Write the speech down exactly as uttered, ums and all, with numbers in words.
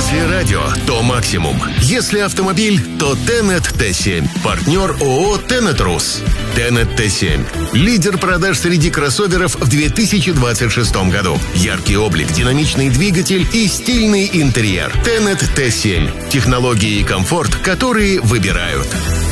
Если радио, то максимум. Если автомобиль, то Тенет Т семь. Партнер ООО «Тенет Рус». Тенет Т семь. Лидер продаж среди кроссоверов в две тысячи двадцать шестом году. Яркий облик, динамичный двигатель и стильный интерьер. Тенет Т семь. Технологии и комфорт, которые выбирают.